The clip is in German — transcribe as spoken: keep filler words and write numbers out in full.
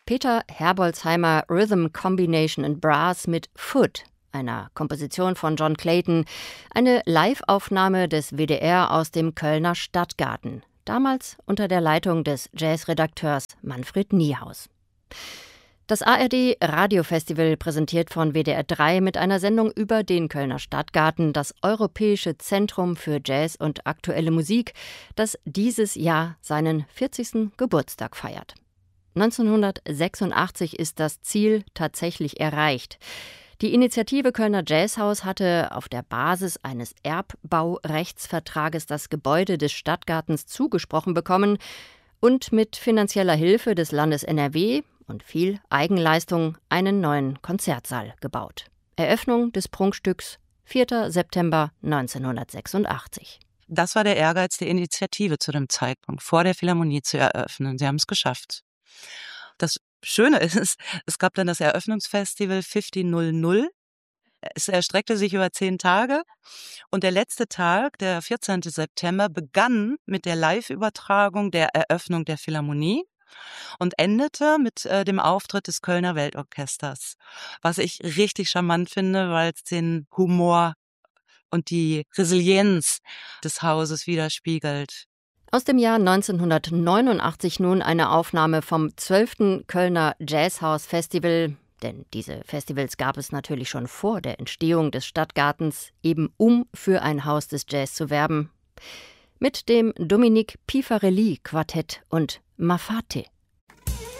Peter Herbolzheimer Rhythm Combination in Brass mit Foot, einer Komposition von John Clayton, eine Live-Aufnahme des W D R aus dem Kölner Stadtgarten, damals unter der Leitung des Jazzredakteurs Manfred Niehaus. Das A R D-Radiofestival, präsentiert von W D R drei mit einer Sendung über den Kölner Stadtgarten, das Europäische Zentrum für Jazz und aktuelle Musik, das dieses Jahr seinen vierzigsten Geburtstag feiert. neunzehnhundertsechsundachtzig ist das Ziel tatsächlich erreicht. Die Initiative Kölner Jazzhaus hatte auf der Basis eines Erbbaurechtsvertrages das Gebäude des Stadtgartens zugesprochen bekommen und mit finanzieller Hilfe des Landes N R W und viel Eigenleistung einen neuen Konzertsaal gebaut. Eröffnung des Prunkstücks vierter September neunzehnhundertsechsundachtzig. Das war der Ehrgeiz der Initiative zu dem Zeitpunkt, vor der Philharmonie zu eröffnen. Sie haben es geschafft. Das Schöne ist, es gab dann das Eröffnungsfestival fünfzehn. Es erstreckte sich über zehn Tage und der letzte Tag, der vierzehnten September, begann mit der Live-Übertragung der Eröffnung der Philharmonie und endete mit äh, dem Auftritt des Kölner Weltorchesters, was ich richtig charmant finde, weil es den Humor und die Resilienz des Hauses widerspiegelt. Aus dem Jahr neunzehnhundertneunundachtzig nun eine Aufnahme vom zwölften Kölner Jazzhaus-Festival, denn diese Festivals gab es natürlich schon vor der Entstehung des Stadtgartens, eben um für ein Haus des Jazz zu werben, mit dem Dominique Pifarelli Quartett und Mafate.